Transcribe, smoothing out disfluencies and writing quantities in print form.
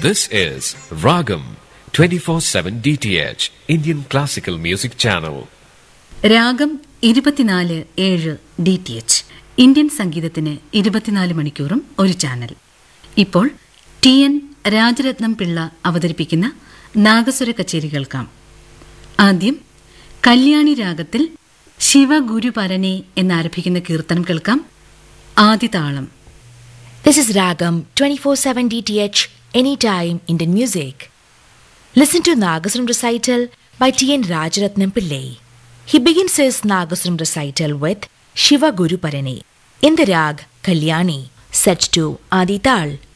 This is Ragam 24/7 DTH Indian Classical Music Channel. രാഗം 24/7 DTH Indian സംഗീതത്തിന് 24 മണിക്കൂറും ഒരു ചാനൽ. ഇപ്പോൾ TN രാജരത്നം പിള്ള അവതരിപ്പിക്കുന്ന നാഗസ്വര കച്ചേരി കേൾക്കാം. ആദ്യം കല്യാണി രാഗത്തിൽ ശിവഗുരുപരനെ എന്നാരംഭിക്കുന്ന കീർത്തനം കേൾക്കാം. ആദിതാളം. This is Ragam 24/7 DTH Anytime Indian Music. Listen to Nagaswaram recital by T.N. Rajaratnam Pillai. He begins his Nagaswaram recital with Shiva Guru Parane in the rag Kalyani, set to Adi Tal.